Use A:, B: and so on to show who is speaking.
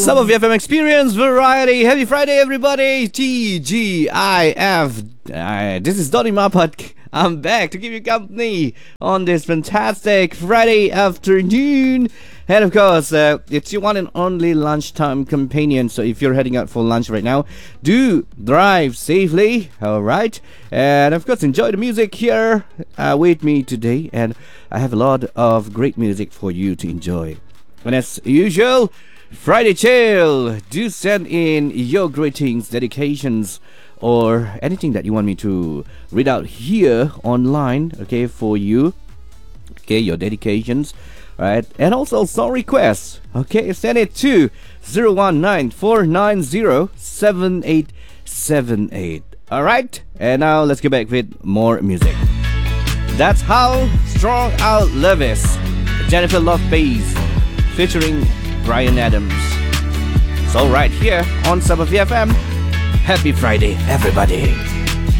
A: Some of FM Experience Variety. Happy Friday, everybody. TGIF. This is Donny Mapat. I'm back to give you company on this fantastic Friday afternoon. And of course, it's your one and only lunchtime companion. So if you're heading out for lunch right now, do drive safely, alright? And of course, enjoy the music here with me today. And I have a lot of great music for you to enjoy. And as usual, Friday Chill, do send in your greetings, dedications, or anything that you want me to read out here online, okay, for you. Okay, your dedications, right? And also song requests, okay? Send it to 019-490-7878. Alright? And now let's get back with more music. That's How Strong Our Love Is, Jennifer Lopez, featuring Bryan Adams. So right here on Sub of FM. Happy Friday, everybody.